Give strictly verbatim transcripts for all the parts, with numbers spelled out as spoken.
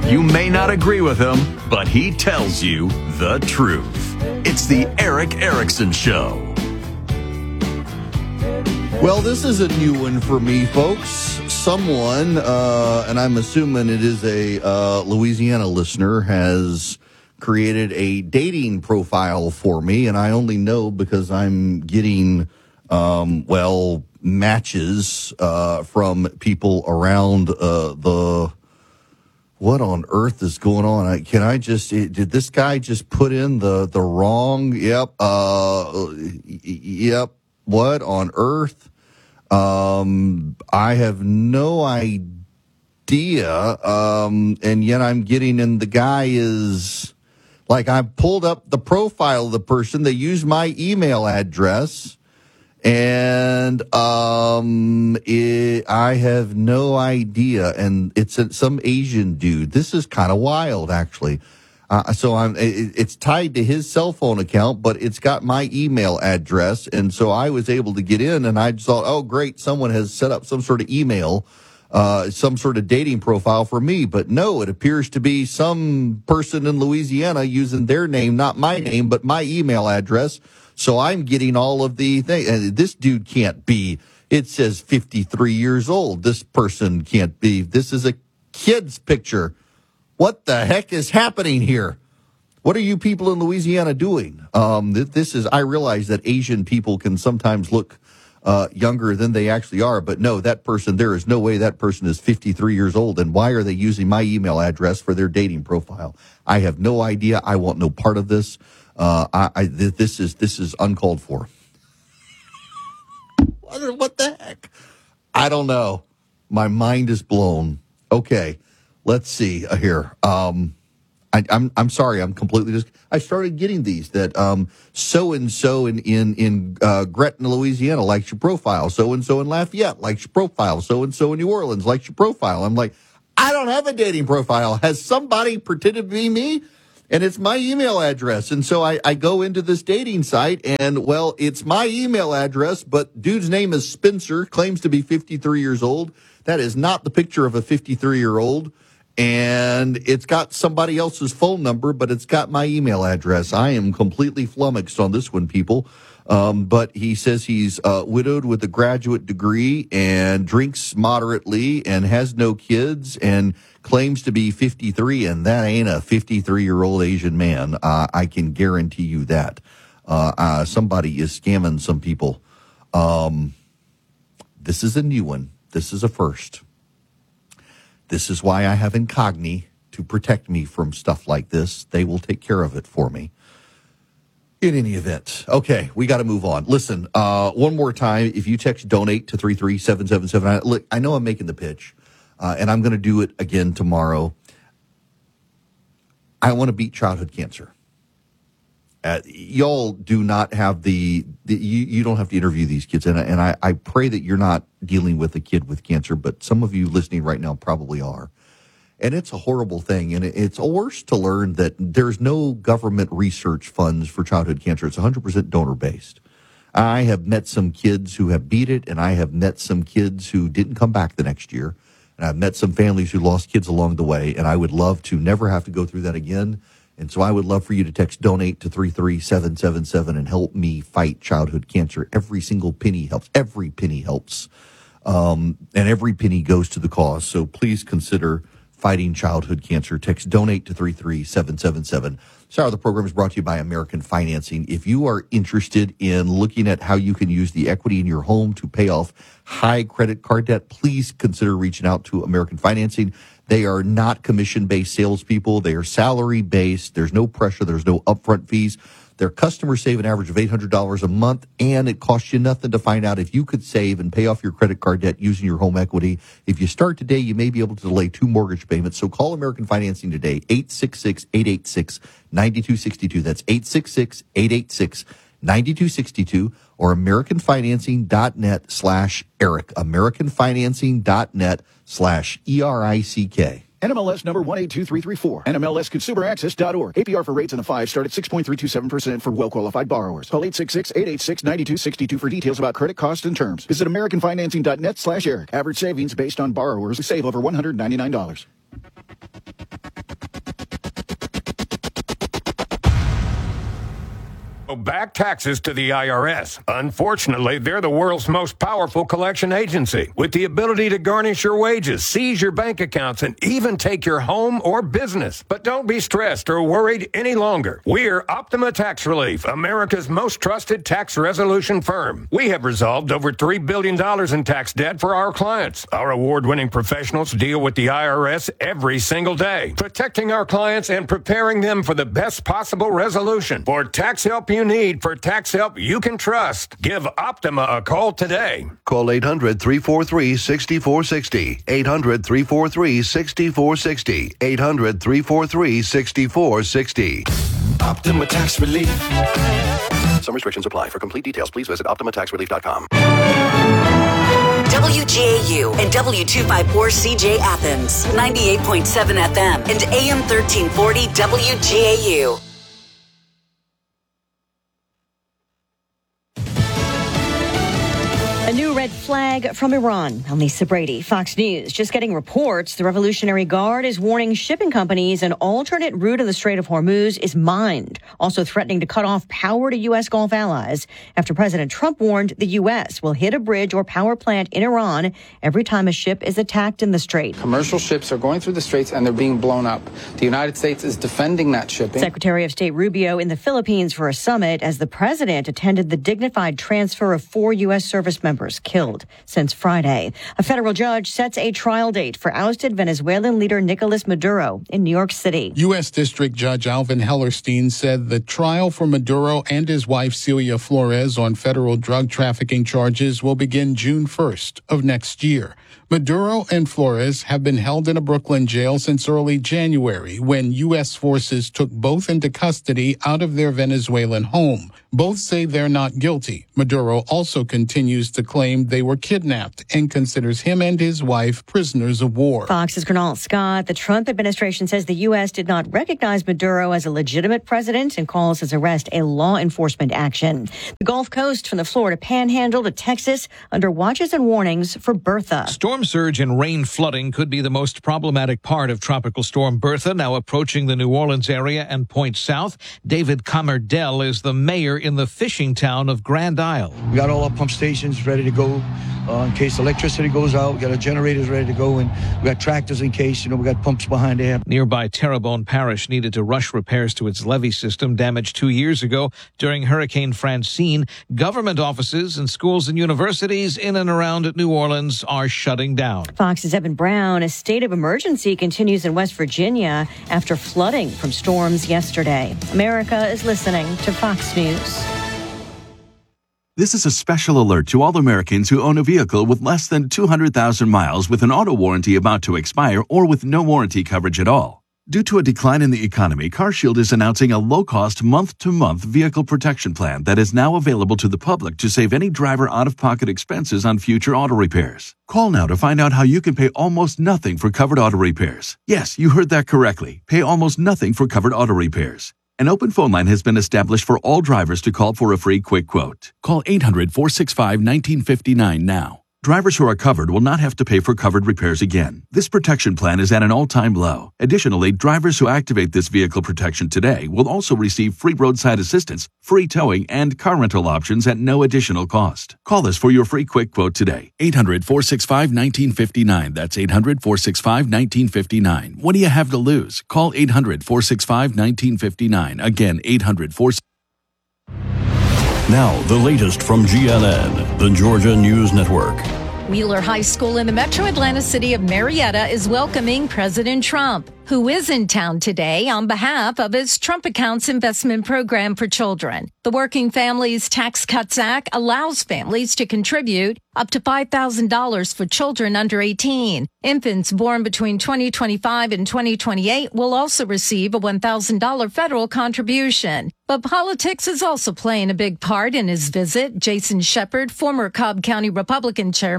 You may not agree with him, but he tells you the truth. It's the Erick Erickson Show. Well, this is a new one for me, folks. Someone, uh, and I'm assuming it is a uh, Louisiana listener, has created a dating profile for me, and I only know because I'm getting, um, well, matches uh, from people around uh, the... What on earth is going on? I, can I just, did this guy just put in the, the wrong, yep, uh, yep, what on earth? Um, I have no idea, um, and yet I'm getting, and the guy is, like, I pulled up the profile of the person, they used my email address, and um, it, I have no idea, and it's a, some Asian dude. This is kind of wild, actually. Uh, so I'm. It, it's tied to his cell phone account, but it's got my email address, and so I was able to get in, and I just thought, oh, great, someone has set up some sort of email, uh, some sort of dating profile for me. But no, it appears to be some person in Louisiana using their name, not my name, but my email address. So I'm getting all of the things. And this dude can't be, it says fifty-three years old. This person can't be. This is a kid's picture. What the heck is happening here? What are you people in Louisiana doing? Um, this is, I realize that Asian people can sometimes look uh, younger than they actually are. But no, that person, there is no way that person is fifty-three years old. And why are they using my email address for their dating profile? I have no idea. I want no part of this. Uh, I, I, this is this is uncalled for. What the heck? I don't know. My mind is blown. Okay, let's see here. Um, I, I'm I'm sorry. I'm completely just. I started getting these that um so and so in in in uh, Gretna, Louisiana likes your profile. So and so in Lafayette likes your profile. So and so in New Orleans likes your profile. I'm like, I don't have a dating profile. Has somebody pretended to be me? And it's my email address. And so I, I go into this dating site, and, well, it's my email address, but dude's name is Spencer, claims to be fifty-three years old. That is not the picture of a fifty-three-year-old. And it's got somebody else's phone number, but it's got my email address. I am completely flummoxed on this one, people. Um, but he says he's uh, widowed with a graduate degree and drinks moderately and has no kids and claims to be fifty-three, and that ain't a fifty-three-year-old Asian man. Uh, I can guarantee you that. Uh, uh, somebody is scamming some people. Um, this is a new one. This is a first. This is why I have Incogni to protect me from stuff like this. They will take care of it for me. In any event, okay, we got to move on. Listen, uh, one more time, if you text donate to three three seven seven seven, I, look, I know I'm making the pitch, uh, and I'm going to do it again tomorrow. I want to beat childhood cancer. Uh, y'all do not have the, the you, you don't have to interview these kids, and, and I, I pray that you're not dealing with a kid with cancer, but some of you listening right now probably are. And it's a horrible thing, and it's worse to learn that there's no government research funds for childhood cancer. It's one hundred percent donor-based. I have met some kids who have beat it, and I have met some kids who didn't come back the next year, and I've met some families who lost kids along the way, and I would love to never have to go through that again. And so I would love for you to text donate to three three seven seven seven and help me fight childhood cancer. Every single penny helps. Every penny helps. Um, and every penny goes to the cause. So please consider fighting childhood cancer. Text donate to three three seven seven seven. Sorry, the program is brought to you by American Financing. If you are interested in looking at how you can use the equity in your home to pay off high credit card debt, please consider reaching out to American Financing. They are not commission-based salespeople. They are salary-based. There's no pressure. There's no upfront fees. Their customers save an average of eight hundred dollars a month, and it costs you nothing to find out if you could save and pay off your credit card debt using your home equity. If you start today, you may be able to delay two mortgage payments. So call American Financing today, eight six six, eight eight six, nine two six two. That's eight six six, eight eight six, nine two six two, or americanfinancing.net slash Eric. americanfinancing.net slash E R I C K. N M L S number one eight two three three four. N M L S consumer access dot org. A P R for rates in the five start at six point three two seven percent for well-qualified borrowers. Call eight six six, eight eight six, nine two six two for details about credit costs and terms. Visit americanfinancing.net slash Eric. Average savings based on borrowers who save over one hundred ninety-nine dollars. Back taxes to the I R S. Unfortunately, they're the world's most powerful collection agency with the ability to garnish your wages, seize your bank accounts, and even take your home or business. But don't be stressed or worried any longer. We're Optima Tax Relief, America's most trusted tax resolution firm. We have resolved over three billion dollars in tax debt for our clients. Our award-winning professionals deal with the I R S every single day, protecting our clients and preparing them for the best possible resolution. For tax help you need, for tax help you can trust, give Optima a call today. Call eight hundred, three four three, six four six zero. eight hundred, three four three, six four six zero. eight hundred, three four three, six four six zero. Optima Tax Relief. Some restrictions apply. For complete details, please visit optima tax relief dot com. W G A U and W two fifty-four C J Athens, ninety-eight point seven F M and A M thirteen forty W G A U. A new red flag from Iran. I'm Lisa Brady, Fox News. Just getting reports the Revolutionary Guard is warning shipping companies an alternate route of the Strait of Hormuz is mined, also threatening to cut off power to U S. Gulf allies after President Trump warned the U S will hit a bridge or power plant in Iran every time a ship is attacked in the Strait. Commercial ships are going through the Straits and they're being blown up. The United States is defending that shipping. Secretary of State Rubio in the Philippines for a summit as the president attended the dignified transfer of four U S service members killed since Friday. A federal judge sets a trial date for ousted Venezuelan leader Nicolas Maduro in New York City. U S. District Judge Alvin Hellerstein said the trial for Maduro and his wife Celia Flores on federal drug trafficking charges will begin June first of next year. Maduro and Flores have been held in a Brooklyn jail since early January when U S forces took both into custody out of their Venezuelan home. Both say they're not guilty. Maduro also continues to claim they were kidnapped and considers him and his wife prisoners of war. Fox's Gernal Scott. The Trump administration says the U S did not recognize Maduro as a legitimate president and calls his arrest a law enforcement action. The Gulf Coast from the Florida Panhandle to Texas under watches and warnings for Bertha. Storm surge and rain flooding could be the most problematic part of Tropical Storm Bertha, now approaching the New Orleans area and points south. David Comerdell is the mayor in the fishing town of Grand Isle. We got all our pump stations ready to go uh, in case electricity goes out. We got our generators ready to go, and we got tractors in case, you know, we got pumps behind there. Nearby Terrebonne Parish needed to rush repairs to its levee system damaged two years ago during Hurricane Francine. Government offices and schools and universities in and around New Orleans are shutting down. Fox's Evan Brown. A state of emergency continues in West Virginia after flooding from storms yesterday. America is listening to Fox News. This is a special alert to all Americans who own a vehicle with less than two hundred thousand miles with an auto warranty about to expire or with no warranty coverage at all. Due to a decline in the economy, CarShield is announcing a low-cost month-to-month vehicle protection plan that is now available to the public to save any driver out-of-pocket expenses on future auto repairs. Call now to find out how you can pay almost nothing for covered auto repairs. Yes, you heard that correctly. Pay almost nothing for covered auto repairs. An open phone line has been established for all drivers to call for a free quick quote. Call eight hundred, four six five, one nine five nine now. Drivers who are covered will not have to pay for covered repairs again. This protection plan is at an all-time low. Additionally, drivers who activate this vehicle protection today will also receive free roadside assistance, free towing, and car rental options at no additional cost. Call us for your free quick quote today. eight hundred, four six five, one nine five nine. That's eight hundred, four six five, one nine five nine. What do you have to lose? Call eight hundred, four six five, one nine five nine. Again, eight hundred, four six five. Now, the latest from G N N, the Georgia News Network. Wheeler High School in the metro Atlanta city of Marietta is welcoming President Trump, who is in town today on behalf of his Trump Accounts investment program for children. The Working Families Tax Cuts Act allows families to contribute up to five thousand dollars for children under eighteen. Infants born between twenty twenty-five and twenty twenty-eight will also receive a one thousand dollars federal contribution. But politics is also playing a big part in his visit. Jason Shepard, former Cobb County Republican chairman,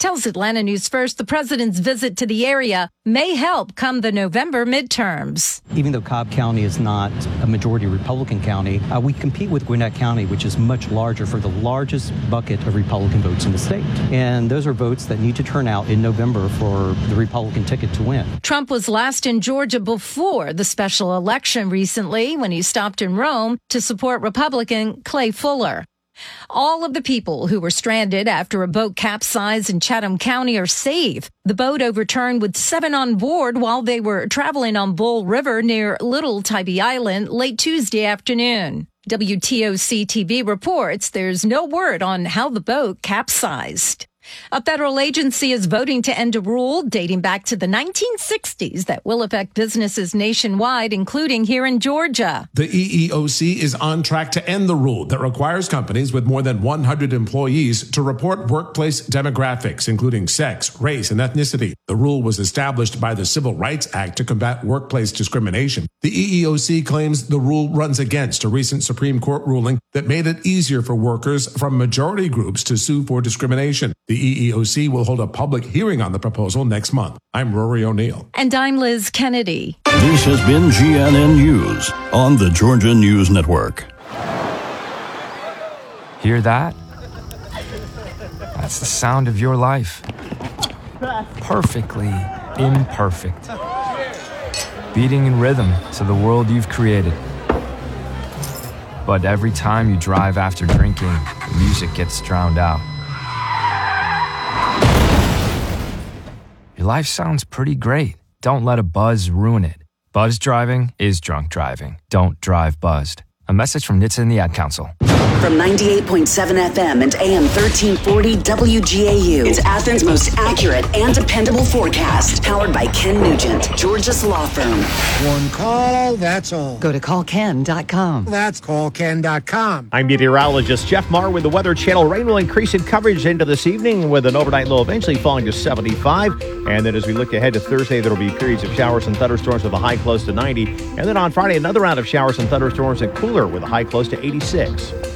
tells Atlanta News First the president's visit to the area may help come the November midterms. Even though Cobb County is not a majority Republican county, uh, we compete with Gwinnett County, which is much larger, for the largest bucket of Republican votes in the state. And those are votes that need to turn out in November for the Republican ticket to win. Trump was last in Georgia before the special election recently when he stopped in Rome to support Republican Clay Fuller. All of the people who were stranded after a boat capsized in Chatham County are safe. The boat overturned with seven on board while they were traveling on Bull River near Little Tybee Island late Tuesday afternoon. W T O C T V reports there's no word on how the boat capsized. A federal agency is voting to end a rule dating back to the nineteen sixties that will affect businesses nationwide, including here in Georgia. The E E O C is on track to end the rule that requires companies with more than one hundred employees to report workplace demographics, including sex, race, and ethnicity. The rule was established by the Civil Rights Act to combat workplace discrimination. The E E O C claims the rule runs against a recent Supreme Court ruling that made it easier for workers from majority groups to sue for discrimination. The E E O C will hold a public hearing on the proposal next month. I'm Rory O'Neill. And I'm Liz Kennedy. This has been G N N News on the Georgia News Network. Hear that? That's the sound of your life. Perfectly imperfect. Beating in rhythm to the world you've created. But every time you drive after drinking, the music gets drowned out. Your life sounds pretty great. Don't let a buzz ruin it. Buzz driving is drunk driving. Don't drive buzzed. A message from N H T S A and the Ad Council. From ninety-eight point seven F M and A M thirteen forty W G A U, it's Athens' most accurate and dependable forecast. Powered by Ken Nugent, Georgia's law firm. One call, that's all. Go to call ken dot com. That's call ken dot com. I'm meteorologist Jeff Marr with the Weather Channel. Rain will increase in coverage into this evening with an overnight low eventually falling to seventy-five. And then as we look ahead to Thursday, there will be periods of showers and thunderstorms with a high close to ninety. And then on Friday, another round of showers and thunderstorms and cooler with a high close to eighty-six.